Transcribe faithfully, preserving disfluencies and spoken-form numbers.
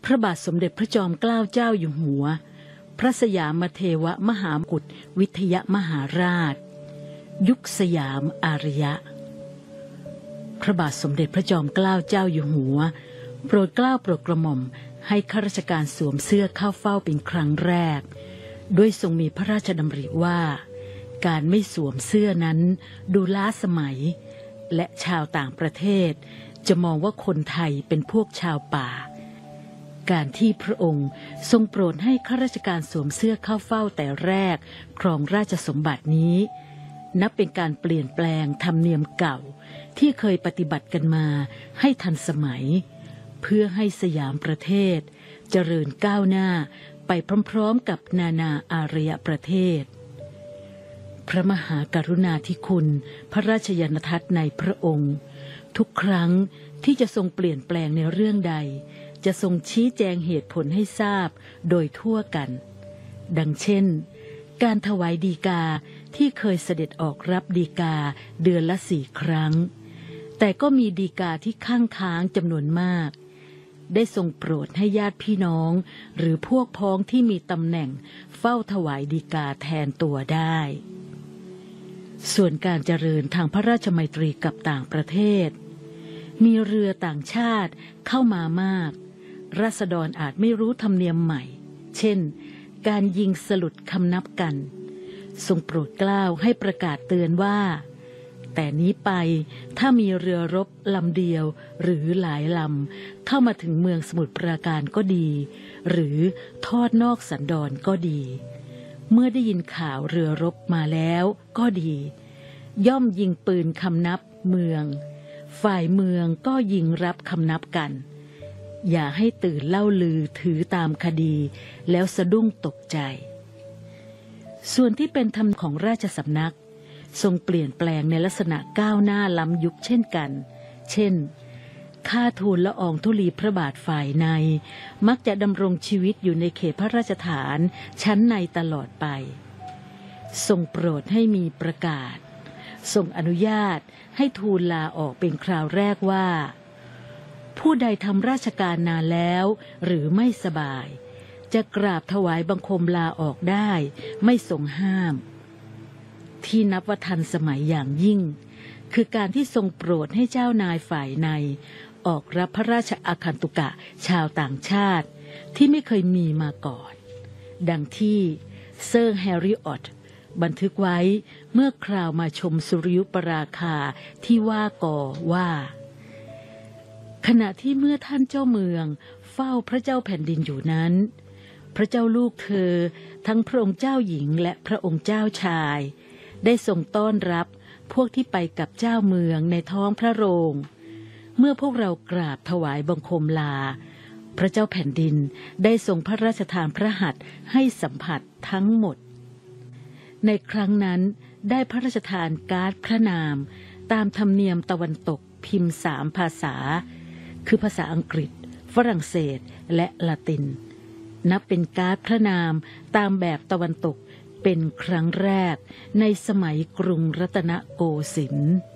พระบาทสมเด็จพระจอมเกล้าเจ้าอยู่หัวพระสยามเทวมหามกุฏวิทยมหาราชยุคสยามอารยะพระบาทสมเด็จพระจอมเกล้าเจ้าอยู่หัวโปรดเกล้าโปรดกระหม่อมให้ข้าราชการสวมเสื้อเข้าเฝ้าเป็นครั้งแรกด้วยทรงมีพระราชดำริว่าการไม่สวมเสื้อนั้นดูล้าสมัยและชาวต่างประเทศจะมองว่าคนไทยเป็นพวกชาวป่าการที่พระองค์ทรงโปรดให้ข้าราชการสวมเสื้อเข้าเฝ้าแต่แรกครองราชสมบัตินี้นับเป็นการเปลี่ยนแปลงธรรมเนียมเก่าที่เคยปฏิบัติกันมาให้ทันสมัยเพื่อให้สยามประเทศเจริญก้าวหน้าไปพร้อมๆกับนานาอารยประเทศพระมหากรุณาธิคุณพระราชยานทัศน์ในพระองค์ทุกครั้งที่จะทรงเปลี่ยนแปลงในเรื่องใดจะทรงชี้แจงเหตุผลให้ทราบโดยทั่วกันดังเช่นการถวายฎีกาที่เคยเสด็จออกรับฎีกาเดือนละสี่ครั้งแต่ก็มีฎีกาที่ข้างค้างจำนวนมากได้ทรงโปรดให้ญาติพี่น้องหรือพวกพ้องที่มีตำแหน่งเฝ้าถวายฎีกาแทนตัวได้ส่วนการเจริญทางพระราชมัยตรีกับต่างประเทศมีเรือต่างชาติเข้ามามากราษฎรอาจไม่รู้ธรรมเนียมใหม่เช่นการยิงสลุดคำนับกันทรงโปรดเกล้าให้ประกาศเตือนว่าแต่นี้ไปถ้ามีเรือรบลำเดียวหรือหลายลำเข้ามาถึงเมืองสมุทรปราการก็ดีหรือทอดนอกสันดรก็ดีเมื่อได้ยินข่าวเรือรบมาแล้วก็ดีย่อมยิงปืนคำนับเมืองฝ่ายเมืองก็ยิงรับคำนับกันอย่าให้ตื่นเล่าลือถือตามคดีแล้วสะดุ้งตกใจส่วนที่เป็นธรรมของราชสำนักทรงเปลี่ยนแปลงในลักษณะก้าวหน้าล้ำยุคเช่นกันเช่นข้าทูลละอองธุลีพระบาทฝ่ายในมักจะดำรงชีวิตอยู่ในเขตพระราชฐานชั้นในตลอดไปทรงโปรดให้มีประกาศทรงอนุญาตให้ทูลลาออกเป็นคราวแรกว่าผู้ใดทำราชการนานแล้วหรือไม่สบายจะกราบถวายบังคมลาออกได้ไม่ทรงห้ามที่นับว่าทันสมัยอย่างยิ่งคือการที่ทรงโปรดให้เจ้านายฝ่ายในออกรับพระราชอาคันตุกะชาวต่างชาติที่ไม่เคยมีมาก่อนดังที่เซอร์แฮร์ริออตบันทึกไว้เมื่อคราวมาชมสุริยุปราคาที่ว่ากอว่าขณะที่เมื่อท่านเจ้าเมืองเฝ้าพระเจ้าแผ่นดินอยู่นั้นพระเจ้าลูกเธอทั้งพระองค์เจ้าหญิงและพระองค์เจ้าชายได้ทรงต้อนรับพวกที่ไปกับเจ้าเมืองในท้องพระโรงเมื่อพวกเรากราบถวายบังคมลาพระเจ้าแผ่นดินได้ทรงพระราชทานพระหัตถ์ให้สัมผัสทั้งหมดในครั้งนั้นได้พระราชทานการ์ดพระนามตามธรรมเนียมตะวันตกพิมพ์สามภาษาคือภาษาอังกฤษฝรั่งเศสและละตินนับเป็นการ์ดพระนามตามแบบตะวันตกเป็นครั้งแรกในสมัยกรุงรัตนโกสินทร์